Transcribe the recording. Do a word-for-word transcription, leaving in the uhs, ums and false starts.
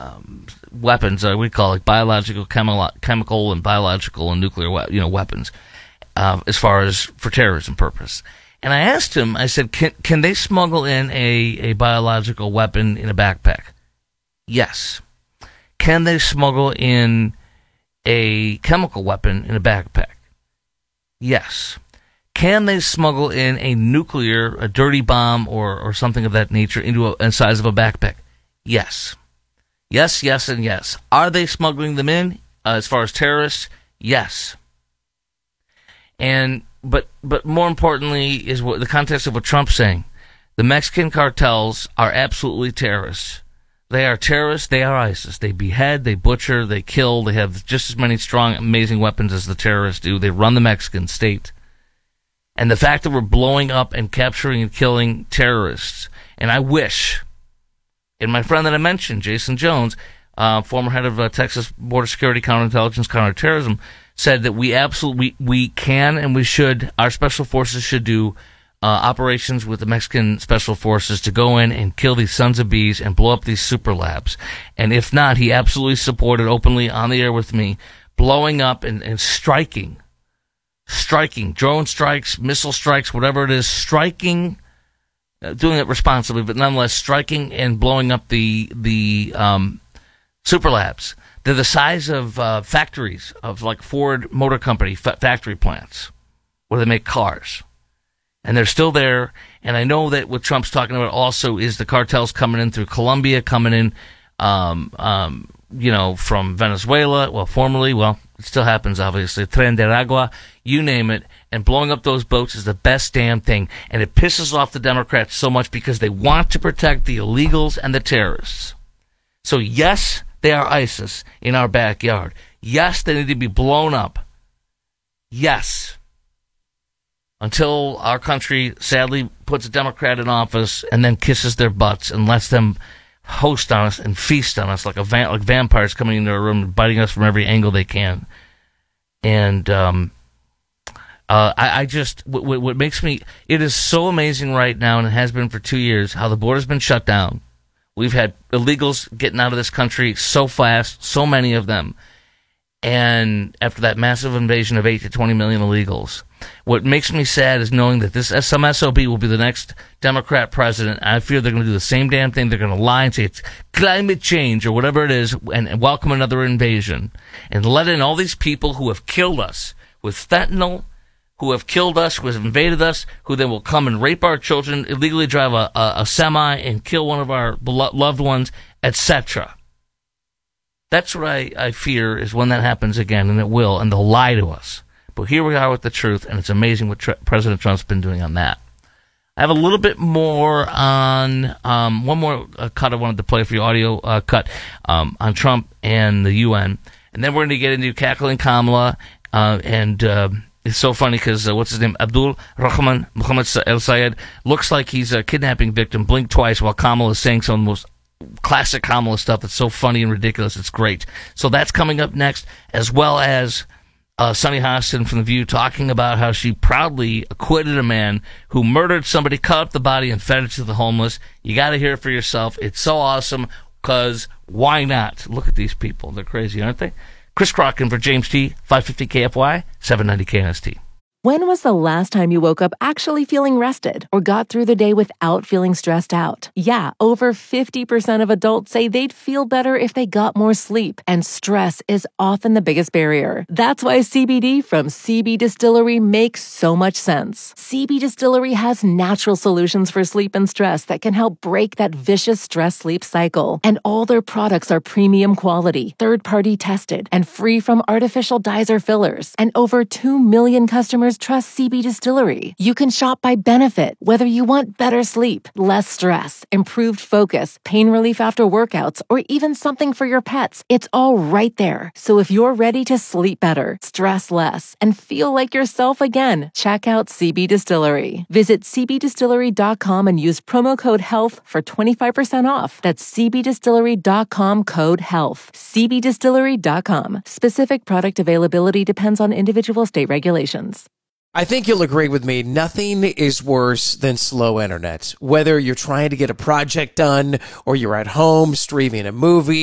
um, weapons. Uh, we call it biological, chemical, chemical, and biological and nuclear, we- you know, weapons, uh, as far as for terrorism purpose. And I asked him. I said, "Can can they smuggle in a, a biological weapon in a backpack?" Yes. Can they smuggle in a chemical weapon in a backpack? Yes. Can they smuggle in a nuclear, a dirty bomb, or, or something of that nature into a, a size of a backpack? Yes. Yes, yes, and yes. Are they smuggling them in uh, as far as terrorists? Yes. And but but more importantly is what the context of what Trump's saying. The Mexican cartels are absolutely terrorists. They are terrorists. They are ISIS. They behead, they butcher, they kill. They have just as many strong, amazing weapons as the terrorists do. They run the Mexican state. And the fact that we're blowing up and capturing and killing terrorists, and I wish, and my friend that I mentioned, Jason Jones, uh, former head of uh, Texas Border Security, Counterintelligence, Counterterrorism, said that we absolutely, we, we can and we should, our special forces should do uh, operations with the Mexican special forces to go in and kill these sons of bees and blow up these super labs. And if not, he absolutely supported openly on the air with me, blowing up and, and striking Striking, drone strikes, missile strikes, whatever it is, striking, uh, doing it responsibly, but nonetheless striking and blowing up the the um, super labs. They're the size of uh, factories, of like Ford Motor Company fa- factory plants, where they make cars. And they're still there, and I know that what Trump's talking about also is the cartels coming in through Colombia, coming in, um, um, you know, from Venezuela, well, formerly, well, it still happens, obviously, Tren de Aragua, you name it, and blowing up those boats is the best damn thing. And it pisses off the Democrats so much because they want to protect the illegals and the terrorists. So, yes, they are ISIS in our backyard. Yes, they need to be blown up. Yes. Until our country, sadly, puts a Democrat in office and then kisses their butts and lets them host on us and feast on us like a va- like vampires coming into our room and biting us from every angle they can. And um, uh, I, I just, what, what makes me, it is so amazing right now, and it has been for two years, how the border's been shut down. We've had illegals getting out of this country so fast, so many of them. And after that massive invasion of eight to twenty million illegals, what makes me sad is knowing that this some S O B will be the next Democrat president. I fear they're going to do the same damn thing. They're going to lie and say it's climate change or whatever it is and, and welcome another invasion and let in all these people who have killed us with fentanyl, who have killed us, who have invaded us, who then will come and rape our children, illegally drive a, a, a semi and kill one of our belo- loved ones, et cetera. That's what I, I fear is when that happens again, and it will, and they'll lie to us. But here we are with the truth, and it's amazing what tr- President Trump's been doing on that. I have a little bit more on, um, one more uh, cut I wanted to play for your audio uh, cut um, on Trump and the U N. And then we're going to get into cackling Kamala, uh, and uh, it's so funny because, uh, what's his name, Abdul Rahman Muhammad El Sayed, looks like he's a kidnapping victim, blinked twice while Kamala is saying some of the most classic Kamala stuff that's so funny and ridiculous. It's great. So that's coming up next, as well as uh, Sunny Hostin from The View talking about how she proudly acquitted a man who murdered somebody, cut up the body, and fed it to the homeless. You got to hear it for yourself. It's so awesome, because why not? Look at these people. They're crazy, aren't they? Chris Crocken for James T, five fifty K F Y, seven ninety K N S T. When was the last time you woke up actually feeling rested or got through the day without feeling stressed out? Yeah, over fifty percent of adults say they'd feel better if they got more sleep, and stress is often the biggest barrier. That's why C B D from C B Distillery makes so much sense. C B Distillery has natural solutions for sleep and stress that can help break that vicious stress-sleep cycle. And all their products are premium quality, third-party tested, and free from artificial dyes or fillers. And over two million customers trust C B Distillery. You can shop by benefit, whether you want better sleep, less stress, improved focus, pain relief after workouts, or even something for your pets. It's all right there. So if you're ready to sleep better, stress less, and feel like yourself again, check out C B Distillery. Visit c b distillery dot com and use promo code HEALTH for twenty-five percent off. That's c b distillery dot com code HEALTH. c b distillery dot com. Specific product availability depends on individual state regulations. I think you'll agree with me, nothing is worse than slow internet. Whether you're trying to get a project done or you're at home streaming a movie